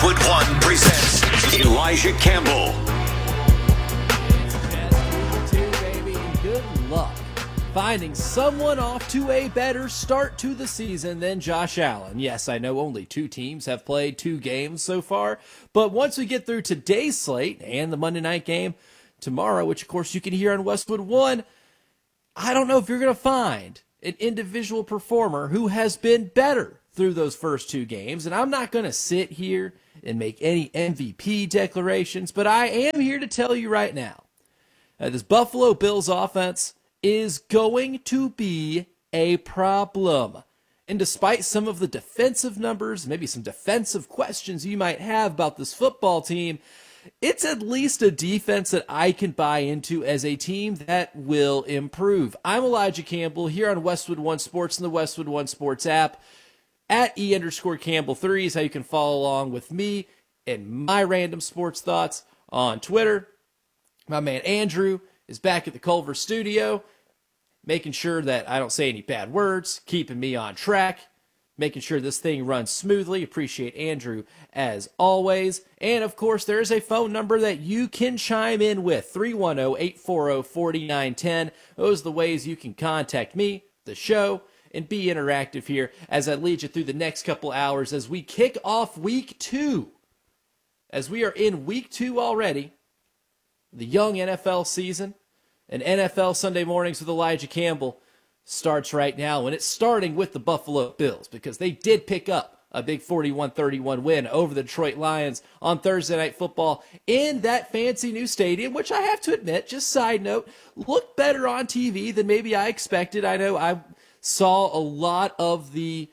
Westwood One presents Elijah Campbell. Good luck finding someone off to a better start to the season than Josh Allen. Yes, I know only 2 teams have played 2 games so far, but once we get through today's slate and the Monday night game tomorrow, which of course you can hear on Westwood One, I don't know if you're going to find an individual performer who has been better through those first 2 games. And I'm not going to sit here and make any MVP declarations, but I am here to tell you right now, this Buffalo Bills offense is going to be a problem. And despite some of the defensive numbers, maybe some defensive questions you might have about this football team, it's at least a defense that I can buy into as a team that will improve. I'm Elijah Campbell here on Westwood One Sports and the Westwood One Sports app. At @E_Campbell3 is how you can follow along with me and my random sports thoughts on Twitter. My man Andrew is back at the Culver studio, making sure that I don't say any bad words, keeping me on track, making sure this thing runs smoothly. Appreciate Andrew as always. And of course, there is a phone number that you can chime in with, 310-840-4910. Those are the ways you can contact me, the show, and be interactive here as I lead you through the next couple hours as we kick off week 2. As we are in week 2 already, the young NFL season, and NFL Sunday Mornings with Elijah Campbell starts right now, and it's starting with the Buffalo Bills because they did pick up a big 41-31 win over the Detroit Lions on Thursday Night Football in that fancy new stadium, which I have to admit, just side note, looked better on TV than maybe I expected. I know I saw a lot of the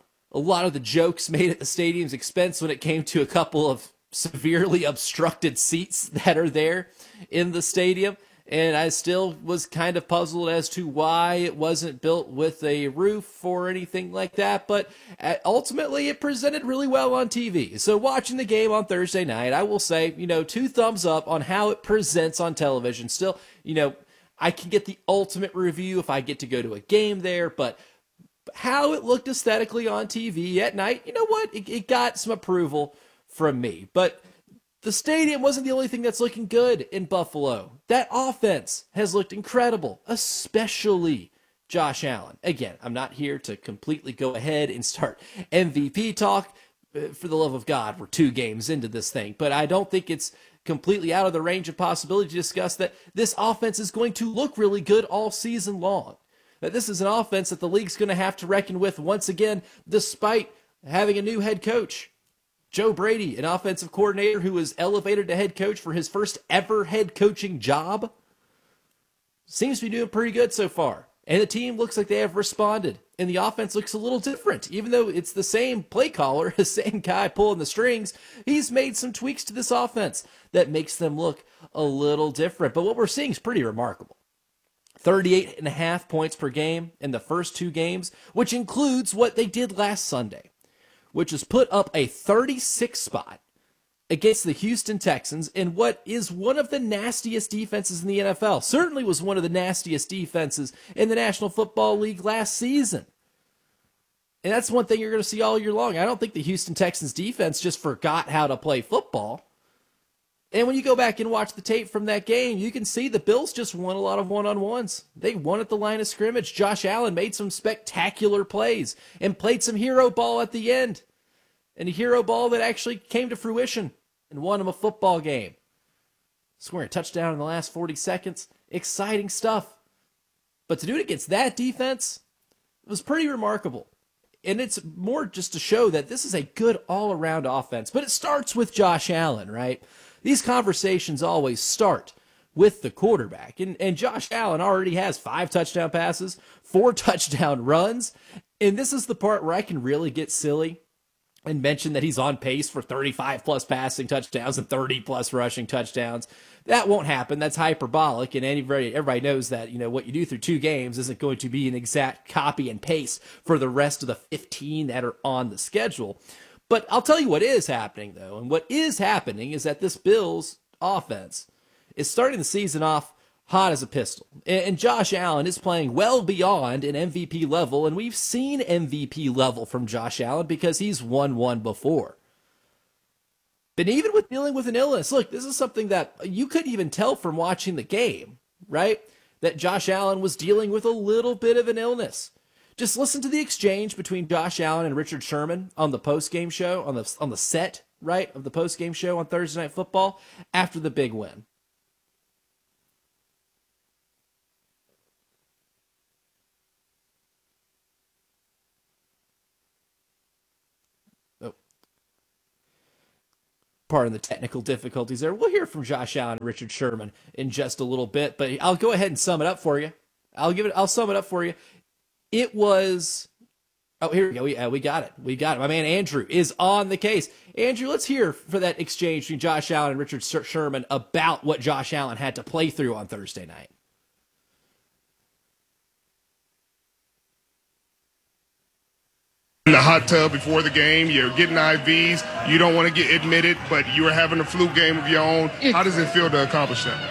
jokes made at the stadium's expense when it came to a couple of severely obstructed seats that are there in the stadium. And I still was kind of puzzled as to why it wasn't built with a roof or anything like that. But ultimately, it presented really well on TV. So watching the game on Thursday night, I will say, 2 thumbs up on how it presents on television. Still, I can get the ultimate review if I get to go to a game there. But how it looked aesthetically on TV at night, you know what? It got some approval from me. But the stadium wasn't the only thing that's looking good in Buffalo. That offense has looked incredible, especially Josh Allen. Again, I'm not here to completely go ahead and start MVP talk. For the love of God, we're 2 games into this thing. But I don't think it's completely out of the range of possibility to discuss that this offense is going to look really good all season long. That this is an offense that the league's going to have to reckon with once again, despite having a new head coach. Joe Brady, an offensive coordinator who was elevated to head coach for his first ever head coaching job, seems to be doing pretty good so far. And the team looks like they have responded. And the offense looks a little different. Even though it's the same play caller, the same guy pulling the strings, he's made some tweaks to this offense that makes them look a little different. But what we're seeing is pretty remarkable. 38.5 points per game in the first 2 games, which includes what they did last Sunday, which has put up a 36 spot against the Houston Texans in what is one of the nastiest defenses in the NFL. Certainly was one of the nastiest defenses in the National Football League last season. And that's one thing you're going to see all year long. I don't think the Houston Texans defense just forgot how to play football. And when you go back and watch the tape from that game, you can see the Bills just won a lot of one-on-ones. They won at the line of scrimmage. Josh Allen made some spectacular plays and played some hero ball at the end. And a hero ball that actually came to fruition and won him a football game. Scoring a touchdown in the last 40 seconds. Exciting stuff. But to do it against that defense, it was pretty remarkable. And it's more just to show that this is a good all-around offense. But it starts with Josh Allen, right? These conversations always start with the quarterback. And Josh Allen already has 5 touchdown passes, 4 touchdown runs. And this is the part where I can really get silly and mention that he's on pace for 35-plus passing touchdowns and 30-plus rushing touchdowns. That won't happen. That's hyperbolic, and everybody knows that what you do through 2 games isn't going to be an exact copy and paste for the rest of the 15 that are on the schedule. But I'll tell you what is happening, though, and what is happening is that this Bills offense is starting the season off hot as a pistol. And Josh Allen is playing well beyond an MVP level, and we've seen MVP level from Josh Allen because he's won one before. But even with dealing with an illness, look, this is something that you couldn't even tell from watching the game, right? That Josh Allen was dealing with a little bit of an illness. Just listen to the exchange between Josh Allen and Richard Sherman on the post-game show, on the set, right, of the post-game show on Thursday Night Football after the big win. Pardon the technical difficulties there. We'll hear from Josh Allen and Richard Sherman in just a little bit, but I'll go ahead and sum it up for you. I'll sum it up for you. It was, here we go. We got it. We got it. My man Andrew is on the case. Andrew, let's hear for that exchange between Josh Allen and Richard Sherman about what Josh Allen had to play through on Thursday night. In the hot tub before the game, you're getting IVs, you don't want to get admitted, but you were having a flu game of your own. How does it feel to accomplish that?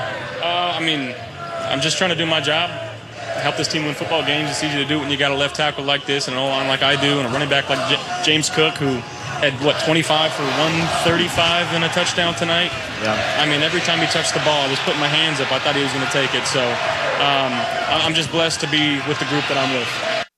I'm just trying to do my job, help this team win football games. It's easy to do when you got a left tackle like this and an O-line like I do and a running back like James Cook, who had, 25 for 135 and a touchdown tonight? Yeah. I mean, every time he touched the ball, I was putting my hands up. I thought he was going to take it. So I'm just blessed to be with the group that I'm with.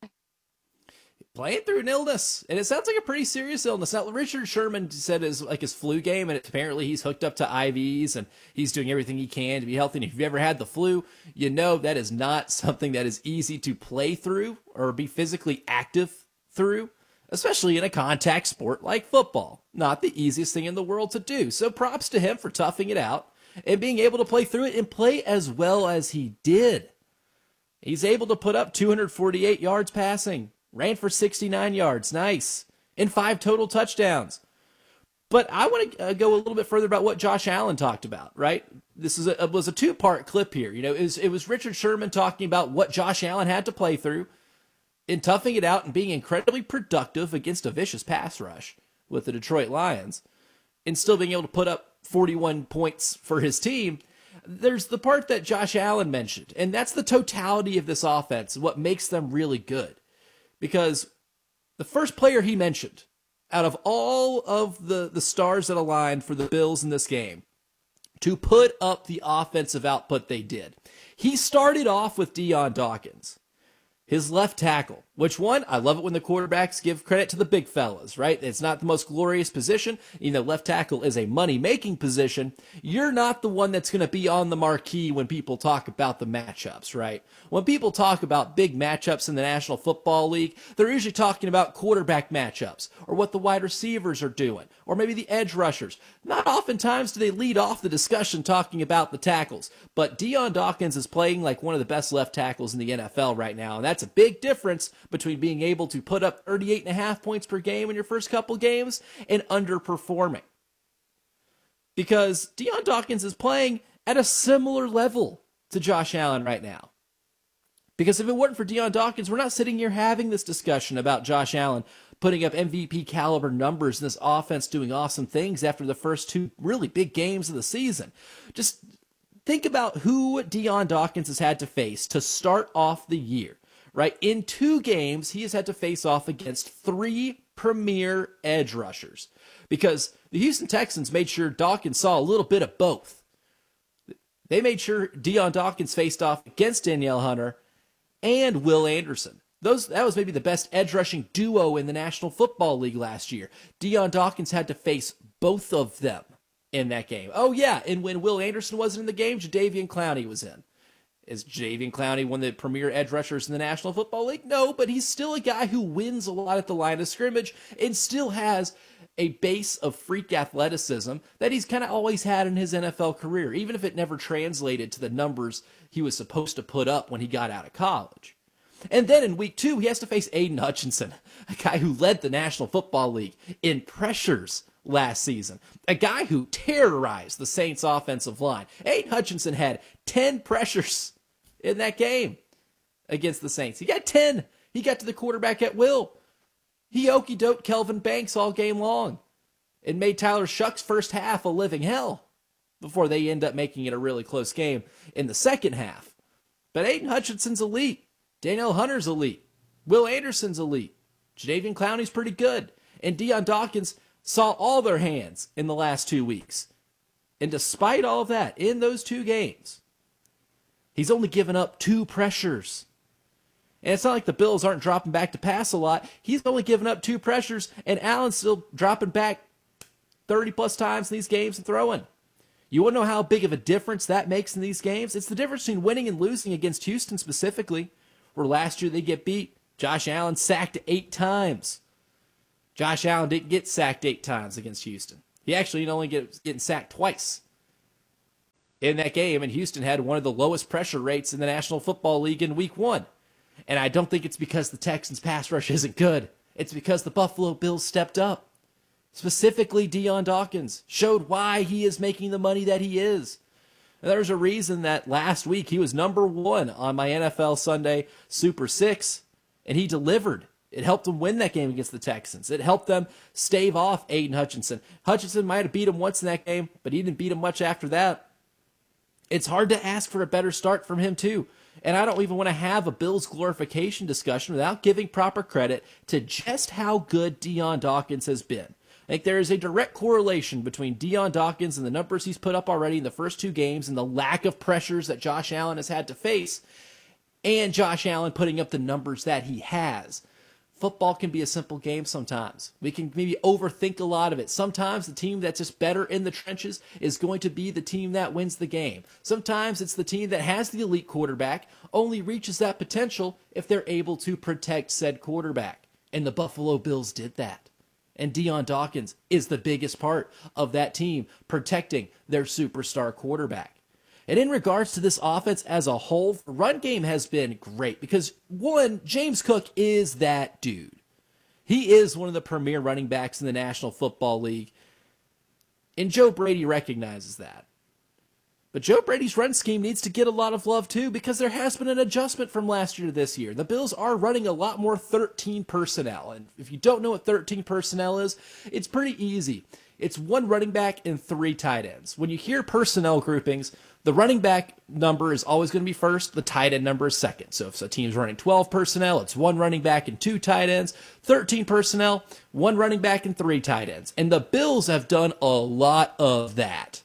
Playing through an illness, and it sounds like a pretty serious illness. Now, Richard Sherman said it's like his flu game, and apparently he's hooked up to IVs, and he's doing everything he can to be healthy. And if you've ever had the flu, you know that is not something that is easy to play through or be physically active through, especially in a contact sport like football. Not the easiest thing in the world to do. So props to him for toughing it out and being able to play through it and play as well as he did. He's able to put up 248 yards passing. Ran for 69 yards. Nice. And 5 total touchdowns. But I want to go a little bit further about what Josh Allen talked about, right? This was a two-part clip here. You know, it was Richard Sherman talking about what Josh Allen had to play through in toughing it out and being incredibly productive against a vicious pass rush with the Detroit Lions and still being able to put up 41 points for his team. There's the part that Josh Allen mentioned, and that's the totality of this offense, what makes them really good. Because the first player he mentioned, out of all of the stars that aligned for the Bills in this game, to put up the offensive output they did, he started off with Deion Dawkins, his left tackle. Which one? I love it when the quarterbacks give credit to the big fellas, right? It's not the most glorious position. You know, left tackle is a money-making position. You're not the one that's going to be on the marquee when people talk about the matchups, right? When people talk about big matchups in the National Football League, they're usually talking about quarterback matchups or what the wide receivers are doing or maybe the edge rushers. Not oftentimes do they lead off the discussion talking about the tackles, but Deion Dawkins is playing like one of the best left tackles in the NFL right now, and that's a big difference between being able to put up 38.5 points per game in your first couple games and underperforming. Because Deion Dawkins is playing at a similar level to Josh Allen right now. Because if it weren't for Deion Dawkins, we're not sitting here having this discussion about Josh Allen putting up MVP caliber numbers and this offense doing awesome things after the first 2 really big games of the season. Just think about who Deion Dawkins has had to face to start off the year. Right? In 2 games, he has had to face off against 3 premier edge rushers because the Houston Texans made sure Dawkins saw a little bit of both. They made sure Deion Dawkins faced off against Danielle Hunter and Will Anderson. That was maybe the best edge rushing duo in the National Football League last year. Deion Dawkins had to face both of them in that game. Oh, yeah, and when Will Anderson wasn't in the game, Jadeveon Clowney was in. Is Jadeveon Clowney one of the premier edge rushers in the National Football League? No, but he's still a guy who wins a lot at the line of scrimmage and still has a base of freak athleticism that he's kind of always had in his NFL career, even if it never translated to the numbers he was supposed to put up when he got out of college. And then in week 2, he has to face Aiden Hutchinson, a guy who led the National Football League in pressures last season, a guy who terrorized the Saints offensive line. Aiden Hutchinson had 10 pressures in that game against the Saints. He got 10. He got to the quarterback at will. He okey-doked Kelvin Banks all game long and made Tyler Shuck's first half a living hell before they end up making it a really close game in the second half. But Aiden Hutchinson's elite. Danielle Hunter's elite. Will Anderson's elite. Jadeveon Clowney's pretty good. And Deion Dawkins saw all their hands in the last 2 weeks. And despite all of that, in those 2 games, he's only given up 2 pressures. And it's not like the Bills aren't dropping back to pass a lot. He's only given up 2 pressures, and Allen's still dropping back 30-plus times in these games and throwing. You want to know how big of a difference that makes in these games? It's the difference between winning and losing against Houston specifically, where last year they get beat. Josh Allen sacked 8 times. Josh Allen didn't get sacked 8 times against Houston. He actually only getting sacked twice in that game, and Houston had one of the lowest pressure rates in the National Football League in Week 1. And I don't think it's because the Texans' pass rush isn't good. It's because the Buffalo Bills stepped up. Specifically, Dion Dawkins showed why he is making the money that he is. And there's a reason that last week he was number 1 on my NFL Sunday Super 6, and he delivered. It helped them win that game against the Texans. It helped them stave off Aiden Hutchinson. Hutchinson might have beat him once in that game, but he didn't beat him much after that. It's hard to ask for a better start from him, too. And I don't even want to have a Bills glorification discussion without giving proper credit to just how good Dion Dawkins has been. I think there is a direct correlation between Dion Dawkins and the numbers he's put up already in the first 2 games and the lack of pressures that Josh Allen has had to face, and Josh Allen putting up the numbers that he has. Football can be a simple game sometimes. We can maybe overthink a lot of it. Sometimes the team that's just better in the trenches is going to be the team that wins the game. Sometimes it's the team that has the elite quarterback, only reaches that potential if they're able to protect said quarterback. And the Buffalo Bills did that. And Dion Dawkins is the biggest part of that team protecting their superstar quarterback. And in regards to this offense as a whole, the run game has been great because, one, James Cook is that dude. He is one of the premier running backs in the National Football League. And Joe Brady recognizes that. But Joe Brady's run scheme needs to get a lot of love too because there has been an adjustment from last year to this year. The Bills are running a lot more 13 personnel. And if you don't know what 13 personnel is, it's pretty easy. It's 1 running back and 3 tight ends. When you hear personnel groupings, the running back number is always going to be first. The tight end number is second. So if a team's running 12 personnel, it's 1 running back and 2 tight ends. 13 personnel, 1 running back and 3 tight ends. And the Bills have done a lot of that.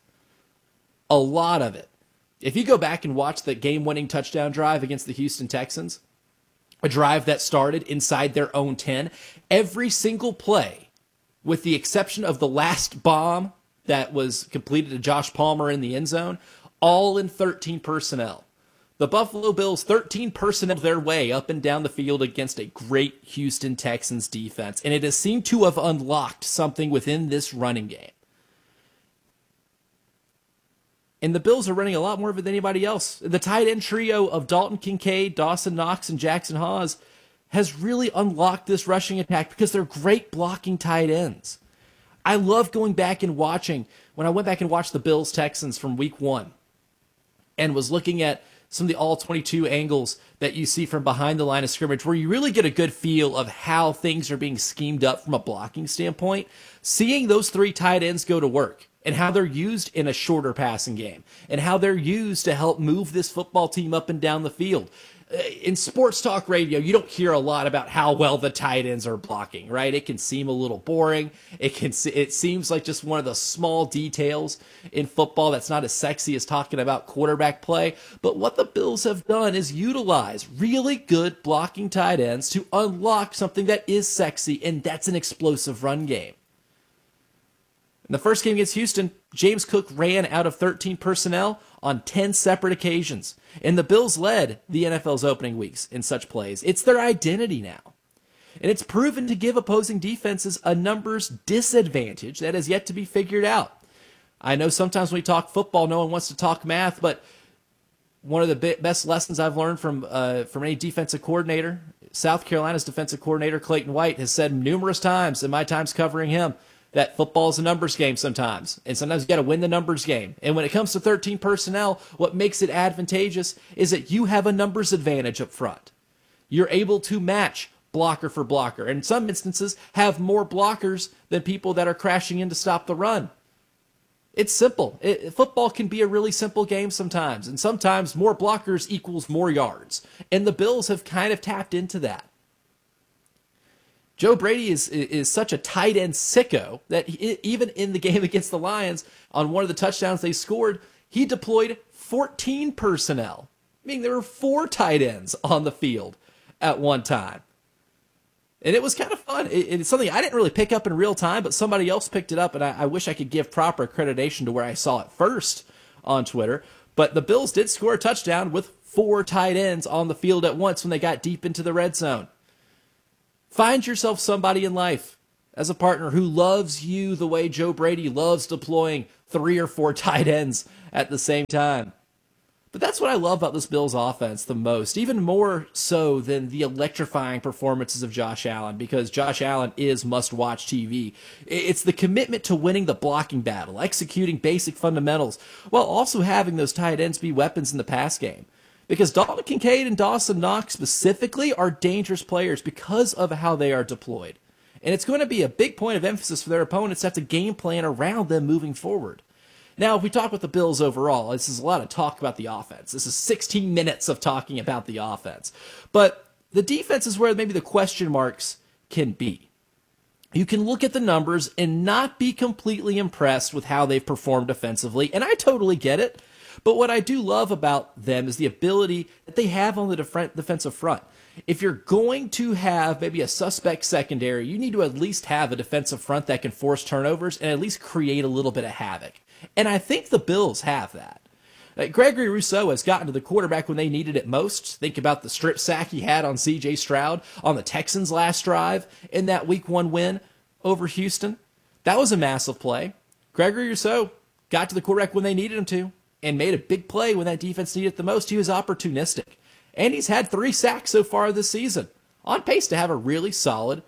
A lot of it. If you go back and watch the game-winning touchdown drive against the Houston Texans, a drive that started inside their own 10, every single play, with the exception of the last bomb that was completed to Josh Palmer in the end zone, all in 13 personnel. The Buffalo Bills 13 personnel their way up and down the field against a great Houston Texans defense, and it has seemed to have unlocked something within this running game. And the Bills are running a lot more of it than anybody else. The tight end trio of Dalton Kincaid, Dawson Knox, and Jackson Hawes has really unlocked this rushing attack because they're great blocking tight ends. I love going back and watching, when I went back and watched the Bills-Texans from Week 1 and was looking at some of the all-22 angles that you see from behind the line of scrimmage where you really get a good feel of how things are being schemed up from a blocking standpoint, seeing those 3 tight ends go to work and how they're used in a shorter passing game and how they're used to help move this football team up and down the field. In sports talk radio, you don't hear a lot about how well the tight ends are blocking, right? It can seem a little boring. It seems like just one of the small details in football that's not as sexy as talking about quarterback play. But what the Bills have done is utilize really good blocking tight ends to unlock something that is sexy, and that's an explosive run game. In the first game against Houston, James Cook ran out of 13 personnel on 10 separate occasions. And the Bills led the NFL's opening weeks in such plays. It's their identity now. And it's proven to give opposing defenses a numbers disadvantage that has yet to be figured out. I know sometimes when we talk football, no one wants to talk math, but one of the best lessons I've learned from any defensive coordinator, South Carolina's defensive coordinator, Clayton White, has said numerous times in my times covering him, that football is a numbers game sometimes, and sometimes you got to win the numbers game. And when it comes to 13 personnel, what makes it advantageous is that you have a numbers advantage up front. You're able to match blocker for blocker, and in some instances have more blockers than people that are crashing in to stop the run. It's simple. Football can be a really simple game sometimes, and sometimes more blockers equals more yards. And the Bills have kind of tapped into that. Joe Brady is such a tight end sicko that even in the game against the Lions, on one of the touchdowns they scored, he deployed 14 personnel, meaning there were 4 tight ends on the field at one time. And it was kind of fun. It's something I didn't really pick up in real time, but somebody else picked it up, and I wish I could give proper accreditation to where I saw it first on Twitter. But the Bills did score a touchdown with 4 tight ends on the field at once when they got deep into the red zone. Find yourself somebody in life as a partner who loves you the way Joe Brady loves deploying 3 or 4 tight ends at the same time. But that's what I love about this Bills offense the most, even more so than the electrifying performances of Josh Allen, because Josh Allen is must-watch TV. It's the commitment to winning the blocking battle, executing basic fundamentals, while also having those tight ends be weapons in the pass game. Because Dalton Kincaid and Dawson Knox specifically are dangerous players because of how they are deployed. And it's going to be a big point of emphasis for their opponents to have to game plan around them moving forward. Now, if we talk about the Bills overall, this is a lot of talk about the offense. This is 16 minutes of talking about the offense. But the defense is where maybe the question marks can be. You can look at the numbers and not be completely impressed with how they've performed offensively, and I totally get it. But what I do love about them is the ability that they have on the defensive front. If you're going to have maybe a suspect secondary, you need to at least have a defensive front that can force turnovers and at least create a little bit of havoc. And I think the Bills have that. Gregory Rousseau has gotten to the quarterback when they needed it most. Think about the strip sack he had on C.J. Stroud on the Texans' last drive in that Week 1 win over Houston. That was a massive play. Gregory Rousseau got to the quarterback when they needed him to and made a big play when that defense needed it the most. He was opportunistic. And he's had 3 sacks so far this season, on pace to have a really solid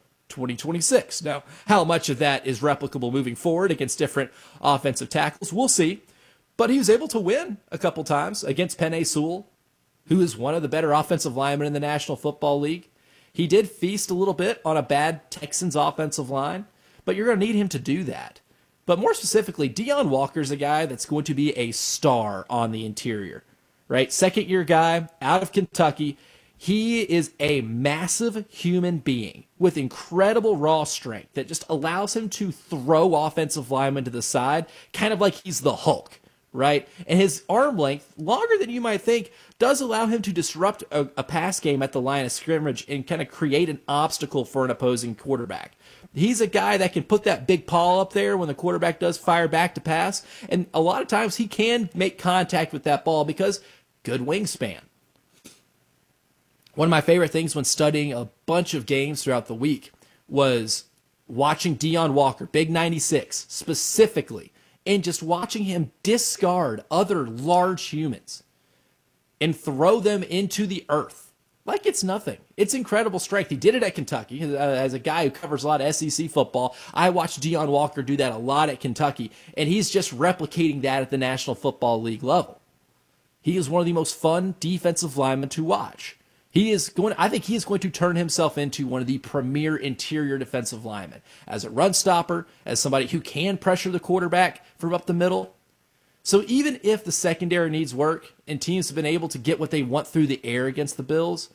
2026. Now, how much of that is replicable moving forward against different offensive tackles, we'll see. But he was able to win a couple times against Penei Sewell, who is one of the better offensive linemen in the National Football League. He did feast a little bit on a bad Texans offensive line, but you're going to need him to do that. But more specifically, Deon Walker's a guy that's going to be a star on the interior, right? Second-year guy out of Kentucky. He is a massive human being with incredible raw strength that just allows him to throw offensive linemen to the side, kind of like he's the Hulk, right? And his arm length, longer than you might think, does allow him to disrupt a pass game at the line of scrimmage and kind of create an obstacle for an opposing quarterback. He's a guy that can put that big paw up there when the quarterback does fire back to pass, and a lot of times he can make contact with that ball because good wingspan. One of my favorite things when studying a bunch of games throughout the week was watching Deon Walker, Big 96, specifically, and just watching him discard other large humans and throw them into the earth like it's nothing. It's incredible strength. He did it at Kentucky. As a guy who covers a lot of SEC football, I watched Deon Walker do that a lot at Kentucky, and he's just replicating that at the National Football League level. He is one of the most fun defensive linemen to watch. I think he is going to turn himself into one of the premier interior defensive linemen. As a run stopper, as somebody who can pressure the quarterback from up the middle. So even if the secondary needs work and teams have been able to get what they want through the air against the Bills,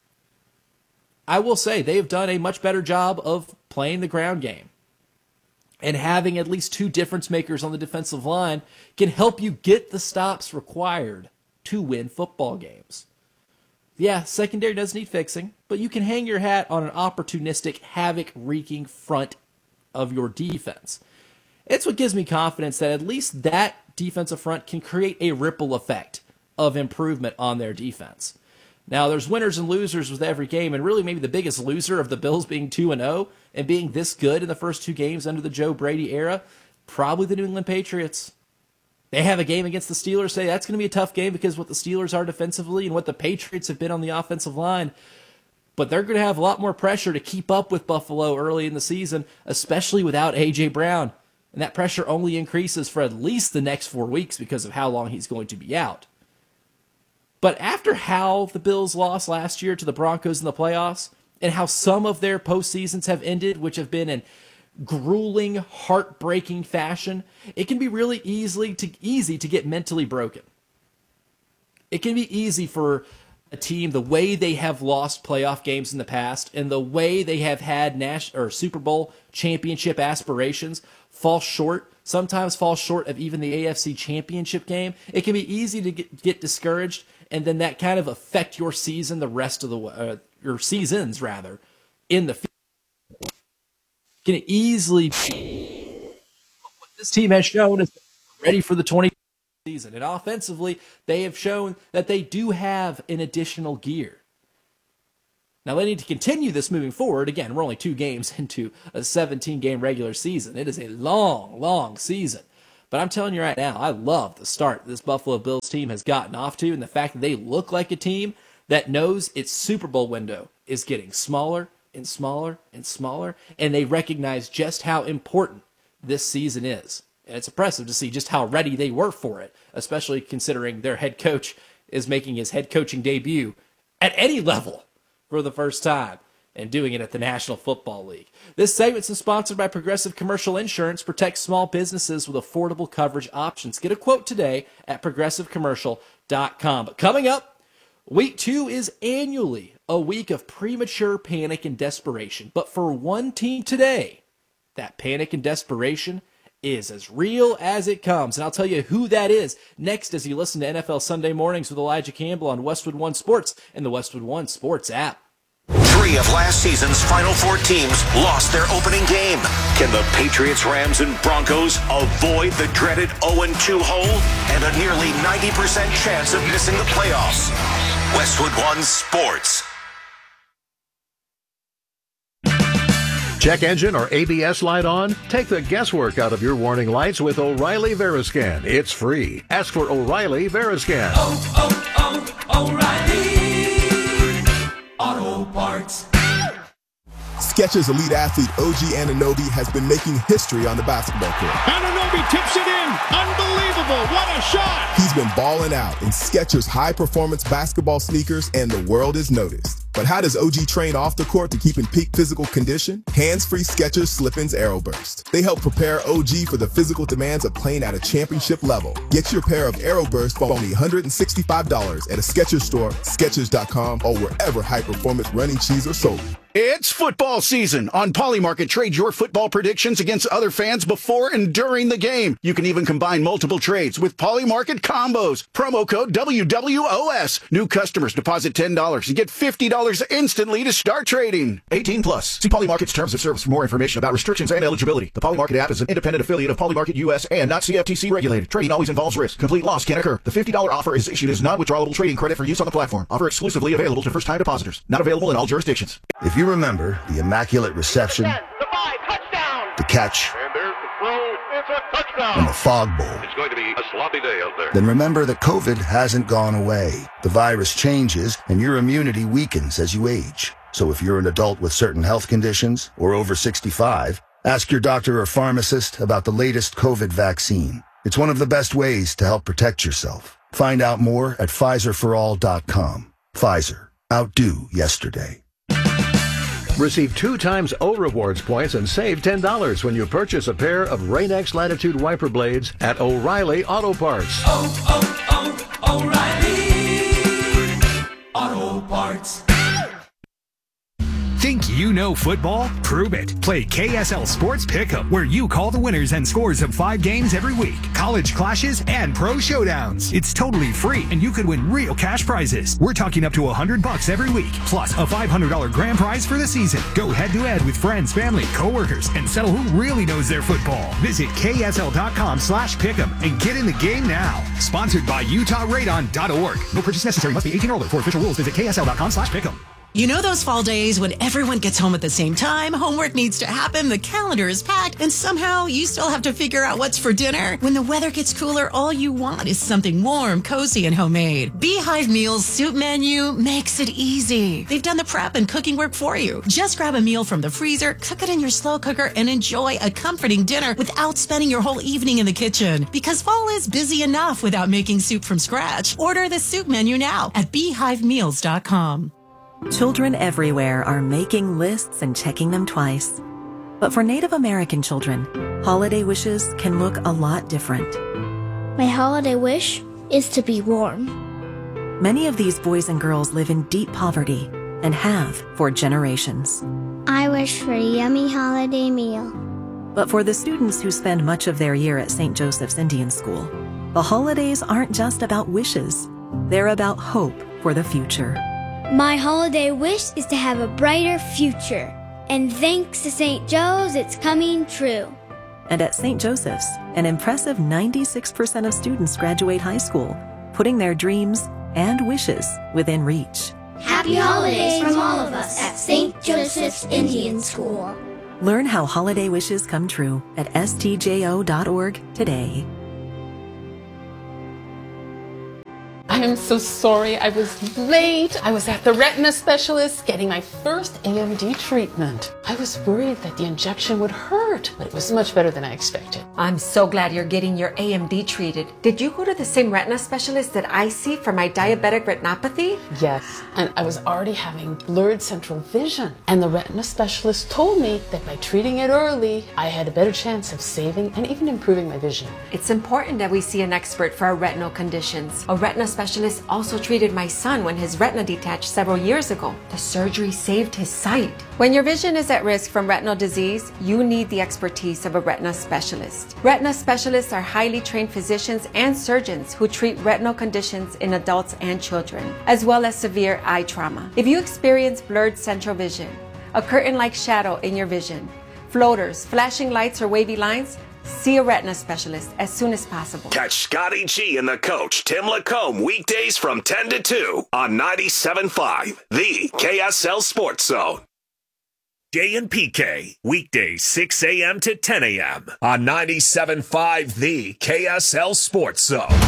I will say they have done a much better job of playing the ground game. And having at least 2 difference makers on the defensive line can help you get the stops required to win football games. Yeah, secondary does need fixing, but you can hang your hat on an opportunistic, havoc-wreaking front of your defense. It's what gives me confidence that at least that defensive front can create a ripple effect of improvement on their defense. Now, there's winners and losers with every game, and really maybe the biggest loser of the Bills being 2-0 and being this good in the first 2 games under the Joe Brady era, probably the New England Patriots. They have a game against the Steelers. Say that's going to be a tough game because what the Steelers are defensively and what the Patriots have been on the offensive line. But they're going to have a lot more pressure to keep up with Buffalo early in the season, especially without A.J. Brown. And that pressure only increases for at least the next 4 weeks because of how long he's going to be out. But after how the Bills lost last year to the Broncos in the playoffs, and how some of their postseasons have ended, which have been in grueling, heartbreaking fashion, it can be really easy to get mentally broken. It can be easy for a team, the way they have lost playoff games in the past and the way they have had Super Bowl championship aspirations sometimes fall short of even the AFC championship game, it can be easy to get discouraged, and then that kind of affect your season the rest of the your seasons rather in the field. Can easily be what this team has shown is ready for the 20 season, and offensively they have shown that they do have an additional gear. Now they need to continue this moving forward. Again, we're only 2 games into a 17-game regular season. It is a long season. But I'm telling you right now, I love the start this Buffalo Bills team has gotten off to, and the fact that they look like a team that knows its Super Bowl window is getting smaller and smaller and smaller, and they recognize just how important this season is. And it's impressive to see just how ready they were for it, especially considering their head coach is making his head coaching debut at any level for the first time and doing it at the National Football League. This segment is sponsored by Progressive Commercial Insurance. Protect small businesses with affordable coverage options. Get a quote today at progressivecommercial.com. But coming up, week 2 is annually a week of premature panic and desperation. But for one team today, that panic and desperation is as real as it comes. And I'll tell you who that is next as you listen to NFL Sunday Mornings with Elijah Campbell on Westwood One Sports and the Westwood One Sports app. 3 of last season's Final 4 teams lost their opening game. Can the Patriots, Rams, and Broncos avoid the dreaded 0-2 hole and a nearly 90% chance of missing the playoffs? Westwood One Sports. Check engine or ABS light on? Take the guesswork out of your warning lights with O'Reilly Veriscan. It's free. Ask for O'Reilly Veriscan. O'Reilly Auto Parts. Skechers elite athlete OG Anunoby has been making history on the basketball court. Anunoby tips it in. Unbelievable. What a shot. He's been balling out in Skechers high-performance basketball sneakers, and the world is noticed. But how does OG train off the court to keep in peak physical condition? Hands-free Skechers Slip-ins AeroBurst. They help prepare OG for the physical demands of playing at a championship level. Get your pair of AeroBurst for only $165 at a Skechers store, Skechers.com, or wherever high-performance running shoes are sold. It's football season. On Polymarket, trade your football predictions against other fans before and during the game. You can even combine multiple trades with Polymarket combos. Promo code WWOS. New customers deposit $10 and get $50 instantly to start trading. 18 plus. See Polymarket's terms of service for more information about restrictions and eligibility. The Polymarket app is an independent affiliate of Polymarket US and not CFTC regulated. Trading always involves risk. Complete loss can occur. The $50 offer is issued as non-withdrawable trading credit for use on the platform. Offer exclusively available to first-time depositors. Not available in all jurisdictions. If you remember the immaculate reception, the catch, and there's the throw. It's a touchdown. and the fog bowl, It's going to be a sloppy day out there. then remember that COVID hasn't gone away. The virus changes and your immunity weakens as you age. So if you're an adult with certain health conditions or over 65, ask your doctor or pharmacist about the latest COVID vaccine. It's one of the best ways to help protect yourself. Find out more at PfizerForAll.com. Pfizer. Outdo yesterday. Receive 2 times O Rewards points and save $10 when you purchase a pair of Rain-X Latitude wiper blades at O'Reilly Auto Parts. O'Reilly Auto Parts. Think you know football? Prove it. Play KSL Sports Pick'em, where you call the winners and scores of 5 games every week, college clashes, and pro showdowns. It's totally free, and you could win real cash prizes. We're talking up to $100 every week, plus a $500 grand prize for the season. Go head-to-head with friends, family, coworkers, and settle who really knows their football. Visit ksl.com/pick'em and get in the game now. Sponsored by UtahRadon.org. No purchase necessary. Must be 18 or older. For official rules, visit ksl.com/pick'em. You know those fall days when everyone gets home at the same time, homework needs to happen, the calendar is packed, and somehow you still have to figure out what's for dinner? When the weather gets cooler, all you want is something warm, cozy, and homemade. Beehive Meals Soup Menu makes it easy. They've done the prep and cooking work for you. Just grab a meal from the freezer, cook it in your slow cooker, and enjoy a comforting dinner without spending your whole evening in the kitchen. Because fall is busy enough without making soup from scratch. Order the soup menu now at beehivemeals.com. Children everywhere are making lists and checking them twice. But for Native American children, holiday wishes can look a lot different. My holiday wish is to be warm. Many of these boys and girls live in deep poverty and have for generations. I wish for a yummy holiday meal. But for the students who spend much of their year at St. Joseph's Indian School, the holidays aren't just about wishes. They're about hope for the future. My holiday wish is to have a brighter future. And thanks to St. Joe's, it's coming true. And at St. Joseph's, an impressive 96% of students graduate high school, putting their dreams and wishes within reach. Happy holidays from all of us at St. Joseph's Indian School. Learn how holiday wishes come true at stjo.org today. I am so sorry I was late. I was at the retina specialist getting my first AMD treatment. I was worried that the injection would hurt, but it was much better than I expected. I'm so glad you're getting your AMD treated. Did you go to the same retina specialist that I see for my diabetic retinopathy? Yes, and I was already having blurred central vision. And the retina specialist told me that by treating it early, I had a better chance of saving and even improving my vision. It's important that we see an expert for our retinal conditions. A retina specialist also treated my son when his retina detached several years ago. The surgery saved his sight. When your vision is at risk from retinal disease, you need the expertise of a retina specialist. Retina specialists are highly trained physicians and surgeons who treat retinal conditions in adults and children, as well as severe eye trauma. If you experience blurred central vision, a curtain-like shadow in your vision, floaters, flashing lights, or wavy lines, see a retina specialist as soon as possible. Catch Scotty G and the coach, Tim Lacombe, weekdays from 10 to 2 on 97.5, the KSL Sports Zone. Jay and PK, weekdays 6 a.m. to 10 a.m. on 97.5, the KSL Sports Zone.